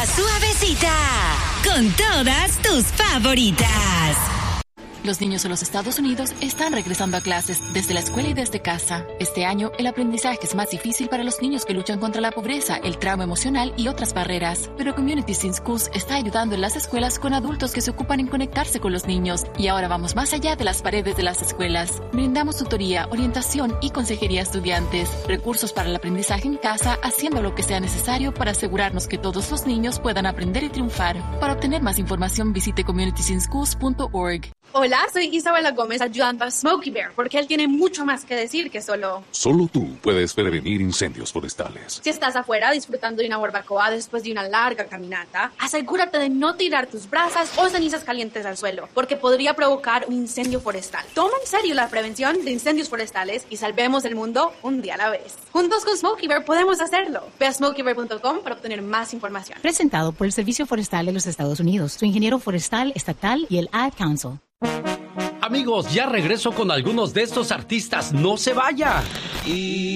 La Suavecita, con todas tus favoritas. Los niños en los Estados Unidos están regresando a clases desde la escuela y desde casa. Este año, el aprendizaje es más difícil para los niños que luchan contra la pobreza, el trauma emocional y otras barreras. Pero Communities in Schools está ayudando en las escuelas con adultos que se ocupan en conectarse con los niños. Y ahora vamos más allá de las paredes de las escuelas. Brindamos tutoría, orientación y consejería a estudiantes. Recursos para el aprendizaje en casa, haciendo lo que sea necesario para asegurarnos que todos los niños puedan aprender y triunfar. Para obtener más información, visite communitiesinschools.org. Hola, soy Isabela Gómez ayudando a Smokey Bear porque él tiene mucho más que decir que solo tú puedes prevenir incendios forestales. Si estás afuera disfrutando de una barbacoa después de una larga caminata, asegúrate de no tirar tus brasas o cenizas calientes al suelo porque podría provocar un incendio forestal. Toma en serio la prevención de incendios forestales y salvemos el mundo un día a la vez. Juntos con Smokey Bear podemos hacerlo. Ve a smokeybear.com para obtener más información. Presentado por el Servicio Forestal de los Estados Unidos, su ingeniero forestal estatal y el Ad Council. Amigos, ya regreso con algunos de estos artistas. ¡No se vaya!